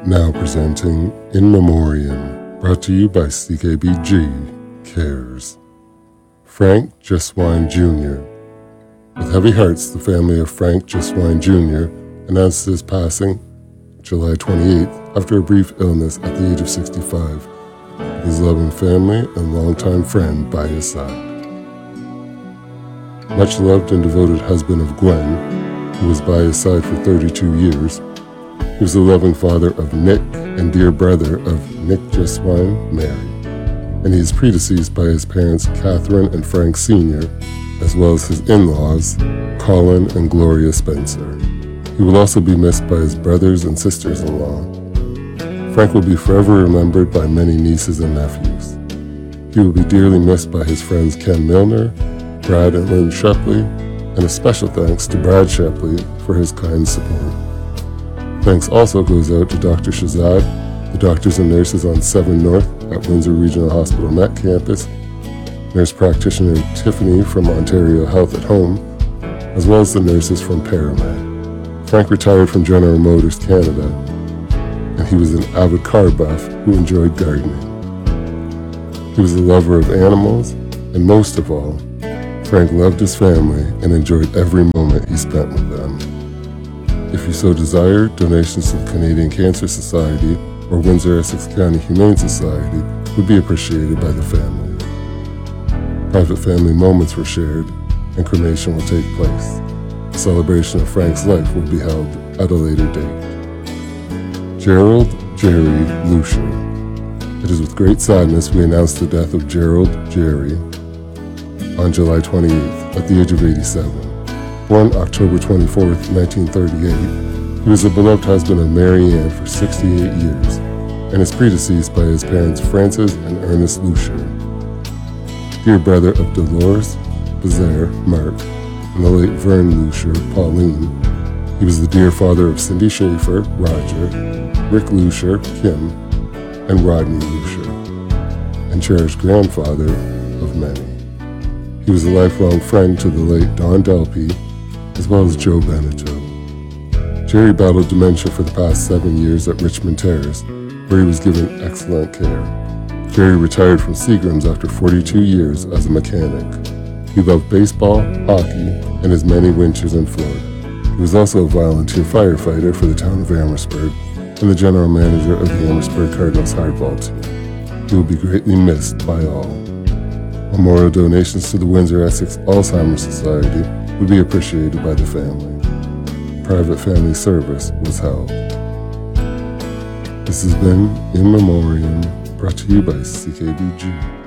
Now presenting In Memoriam, brought to you by CKBG Cares. Frank Jeswine Jr. With heavy hearts, the family of Frank Jeswine Jr. announced his passing July 28th after a brief illness at the age of 65, with his loving family and longtime friend by his side. Much loved and devoted husband of Gwen, who was by his side for 32 years, he was the loving father of Nick and dear brother of Nick Jeswine, Mary, and he is predeceased by his parents Catherine and Frank Sr., as well as his in-laws Colin and Gloria Spencer. He will also be missed by his brothers and sisters-in-law. Frank will be forever remembered by many nieces and nephews. He will be dearly missed by his friends Ken Milner, Brad and Lynn Shepley, and a special thanks to Brad Shepley for his kind support. Thanks also goes out to Dr. Shazad, the doctors and nurses on 7 North at Windsor Regional Hospital Met Campus, nurse practitioner Tiffany from Ontario Health at Home, as well as the nurses from ParaMed. Frank retired from General Motors Canada, and he was an avid car buff who enjoyed gardening. He was a lover of animals, and most of all, Frank loved his family and enjoyed every moment he spent with them. If you so desire, donations to the Canadian Cancer Society or Windsor-Essex County Humane Society would be appreciated by the family. Private family moments were shared, and cremation will take place. A celebration of Frank's life will be held at a later date. Gerald Jerry Lucier. It is with great sadness we announce the death of Gerald Jerry on July 28th at the age of 87. Born October 24, 1938, he was a beloved husband of Mary Ann for 68 years and is predeceased by his parents Francis and Ernest Lucier. Dear brother of Dolores Bazaire, Mark, and the late Vern Lucier, Pauline, he was the dear father of Cindy Schaefer, Roger, Rick Lucier, Kim, and Rodney Lucier, and cherished grandfather of many. He was a lifelong friend to the late Don Delpy, as well as Joe Beneteau. Jerry battled dementia for the past 7 years at Richmond Terrace, where he was given excellent care. Jerry retired from Seagram's after 42 years as a mechanic. He loved baseball, hockey, and his many winters in Florida. He was also a volunteer firefighter for the town of Amherstburg and the general manager of the Amherstburg Cardinals hardball team. He will be greatly missed by all. Memorial donations to the Windsor-Essex Alzheimer's Society would be appreciated by the family. Private family service was held. This has been In Memoriam, brought to you by CKBG.